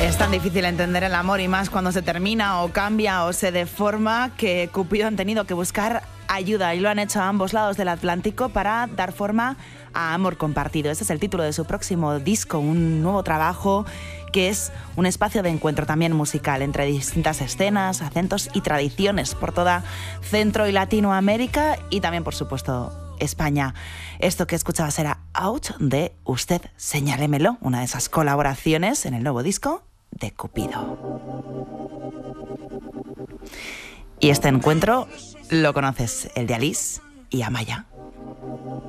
Es tan difícil entender el amor y más cuando se termina o cambia o se deforma que Cupido han tenido que buscar ayuda y lo han hecho a ambos lados del Atlántico para dar forma a Amor Compartido. Ese es el título de su próximo disco, un nuevo trabajo que es un espacio de encuentro también musical entre distintas escenas, acentos y tradiciones por toda Centro y Latinoamérica y también, por supuesto, España. Esto que escuchabas era Out de Usted Señálemelo, una de esas colaboraciones en el nuevo disco de Cupido. Y este encuentro lo conoces, el de Alice y Amaya.